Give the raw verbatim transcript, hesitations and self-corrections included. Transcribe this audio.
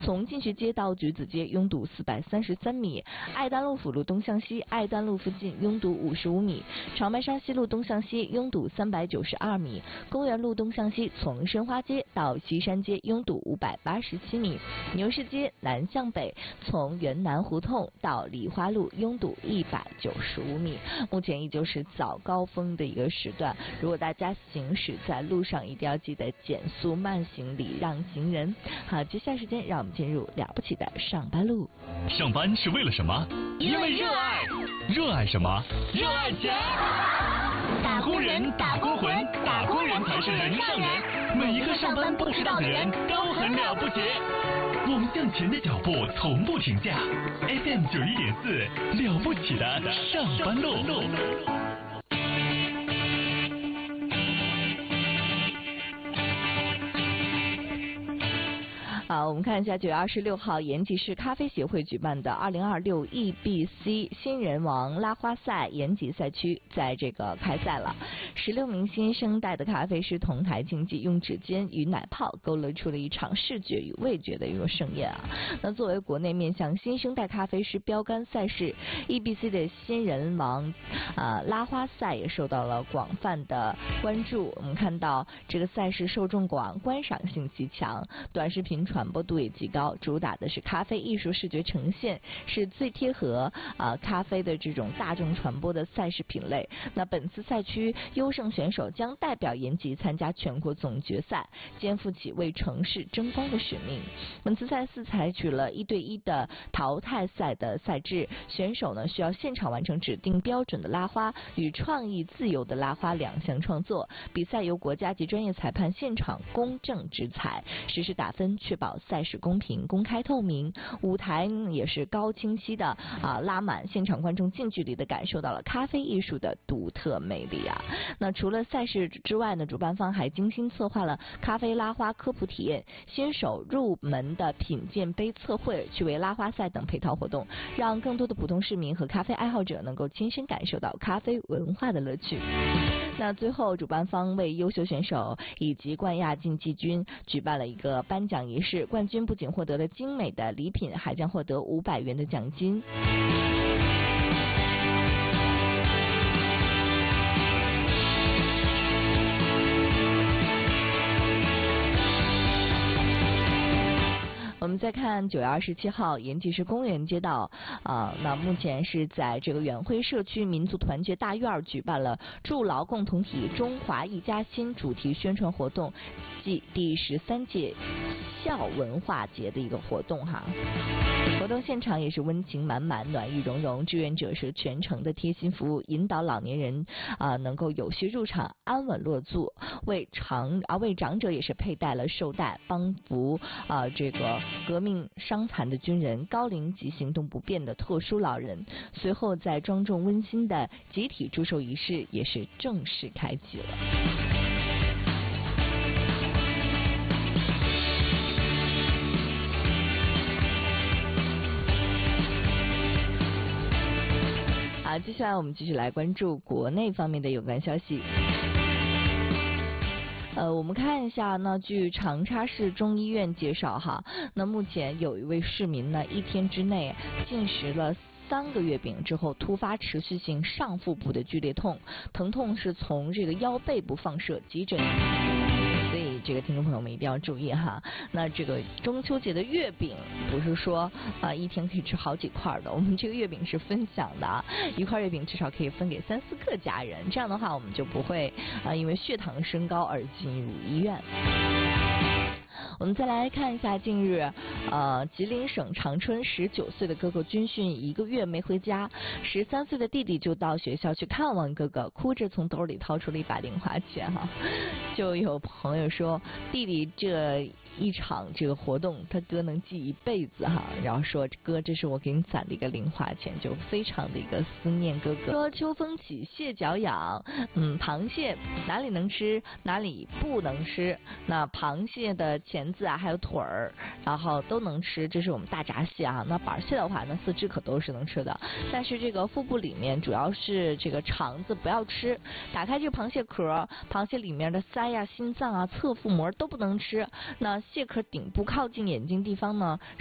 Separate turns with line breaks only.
从进学街到橘子街拥堵四百三十三米，爱丹路辅路东向西，爱丹路附近拥堵五十五米，长白山西路东向西拥堵三百九十二米，公园路东向西从申花街到西山街拥堵五百八十七米，牛市街南向北从元南胡同到梨花路拥堵一百九十五米。目前依旧是早高峰的一个时段，如果大家行驶在路上，一定要记得减速慢行，礼让行人。好，接下来时间让我们进入了不起的上班路。
上班是为了什么？
因为热爱。
热爱什么？
热爱钱。打工人，打工魂，打工人才是人上人。每一个上班不迟到的人都很了不起。
我们向前的脚步从不停下。F M 九一点四，了不起的上班路。
好，我们看一下九月二十六号，延吉市咖啡协会举办的二零二六 E B C 新人王拉花赛延吉赛区在这个开赛了。十六名新生代的咖啡师同台竞技，用指尖与奶泡勾勒出了一场视觉与味觉的一个盛宴啊。那作为国内面向新生代咖啡师标杆赛事 ，E B C 的新人王啊拉花赛也受到了广泛的关注。我们看到这个赛事受众广，观赏性极强，短视频传播度也极高，主打的是咖啡艺术视觉呈现，是最贴合啊咖啡的这种大众传播的赛事品类。那本次赛区优胜选手将代表延吉参加全国总决赛，肩负起为城市争光的使命。本次赛事采取了一对一的淘汰赛的赛制，选手呢需要现场完成指定标准的拉花与创意自由的拉花两项创作。比赛由国家级专业裁判现场公正执裁，实时打分，确保赛事公平、公开、透明。舞台也是高清晰的啊拉满，现场观众近距离的感受到了咖啡艺术的独特魅力啊。那除了赛事之外呢，主办方还精心策划了咖啡拉花科普体验、新手入门的品鉴杯测绘、趣味拉花赛等配套活动，让更多的普通市民和咖啡爱好者能够亲身感受到咖啡文化的乐趣。那最后，主办方为优秀选手以及冠亚竞技军举办了一个颁奖仪式，冠军不仅获得了精美的礼品，还将获得五百元的奖金。我们再看九月二十七号，延吉市公园街道啊、呃，那目前是在这个远汇社区民族团结大院举办了筑牢共同体中华一家亲主题宣传活动暨第十三届校文化节的一个活动哈。活动现场也是温情满满，暖意融融，志愿者是全程的贴心服务，引导老年人啊、呃、能够有序入场，安稳落座，为长啊为长者也是佩戴了绶带，帮扶啊、呃、这个革命伤残的军人、高龄及行动不便的特殊老人。随后在庄重温馨的集体祝寿仪式也是正式开启了。好，接下来我们继续来关注国内方面的有关消息。呃，我们看一下呢，据长沙市中医院介绍哈，那目前有一位市民呢，一天之内进食了三个月饼之后，突发持续性上腹部的剧烈痛，疼痛是从这个腰背部放射，急诊。所以这个听众朋友们一定要注意哈。那这个中秋节的月饼不是说啊、呃、一天可以吃好几块的，我们这个月饼是分享的啊，一块月饼至少可以分给三四个家人，这样的话我们就不会啊、呃、因为血糖升高而进入医院。我们再来看一下，近日，呃，吉林省长春十九岁的哥哥军训一个月没回家，十三岁的弟弟就到学校去看望哥哥，哭着从兜里掏出了一把零花钱哈。就有朋友说，弟弟这一场这个活动，他哥能记一辈子哈。然后说，哥，这是我给你攒的一个零花钱，就非常的一个思念哥哥。说秋风起，蟹脚痒，嗯，螃蟹哪里能吃，哪里不能吃？那螃蟹的钳子啊，还有腿儿，然后都能吃，这是我们大闸蟹啊。那板蟹的话，那四肢可都是能吃的，但是这个腹部里面主要是这个肠子不要吃。打开这个螃蟹壳，螃蟹里面的鳃呀、心脏啊、侧腹膜都不能吃。那蟹壳顶部靠近眼睛地方呢